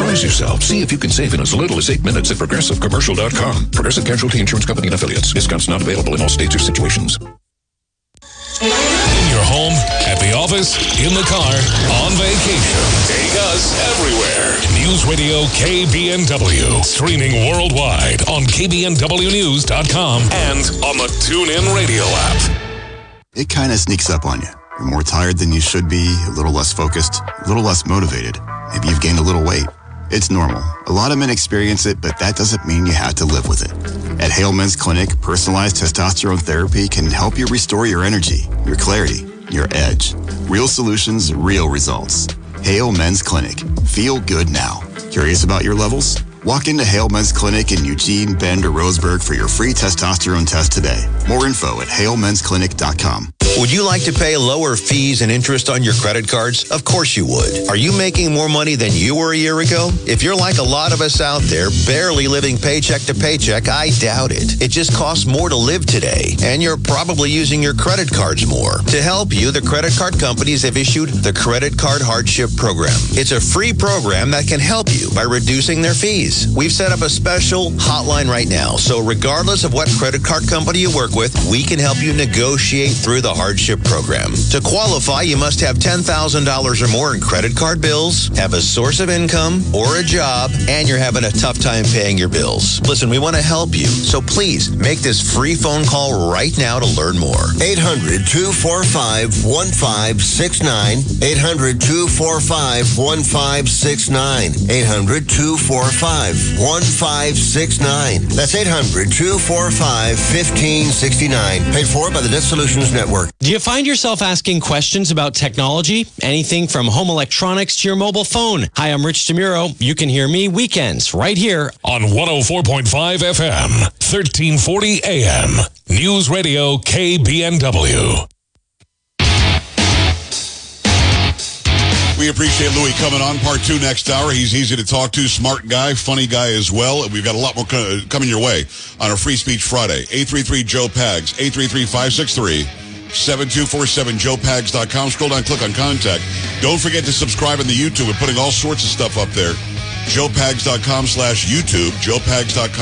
Brace yourself. See if you can save in as little as 8 minutes at ProgressiveCommercial.com. Progressive Casualty Insurance Company and Affiliates. Discounts not available in all states or situations. In your home, at the office, in the car, on vacation. Take us everywhere. News Radio KBNW. Streaming worldwide on KBNWnews.com and on the TuneIn Radio app. It kind of sneaks up on you. You're more tired than you should be, a little less focused, a little less motivated. Maybe you've gained a little weight. It's normal. A lot of men experience it, but that doesn't mean you have to live with it. At Hale Men's Clinic, personalized testosterone therapy can help you restore your energy, your clarity, your edge. Real solutions, real results. Hale Men's Clinic. Feel good now. Curious about your levels? Walk into Hale Men's Clinic in Eugene, Bend, or Roseburg for your free testosterone test today. More info at halemensclinic.com. Would you like to pay lower fees and interest on your credit cards? Of course you would. Are you making more money than you were a year ago? If you're like a lot of us out there, barely living paycheck to paycheck, I doubt it. It just costs more to live today, and you're probably using your credit cards more. To help you, the credit card companies have issued the Credit Card Hardship Program. It's a free program that can help you by reducing their fees. We've set up a special hotline right now, so regardless of what credit card company you work with, we can help you negotiate through the hardship program. To qualify, you must have $10,000 or more in credit card bills, have a source of income or a job, and you're having a tough time paying your bills. Listen, we want to help you, so please make this free phone call right now to learn more. 800-245-1569. 800-245-1569. 800-245-1569. That's 800-245-1569. Paid for by the Debt Solutions Network. Do you find yourself asking questions about technology? Anything from home electronics to your mobile phone? Hi, I'm Rich DeMuro. You can hear me weekends right here on 104.5 FM, 1340 AM. News Radio KBNW. We appreciate Louis coming on. Part 2 next hour. He's easy to talk to, smart guy, funny guy as well. We've got a lot more coming your way on our Free Speech Friday. 833-JOE-PAGS, 833-563-7247, joepags.com. Scroll down, click on contact. Don't forget to subscribe on the YouTube. We're putting all sorts of stuff up there. joepags.com/YouTube, joepags.com.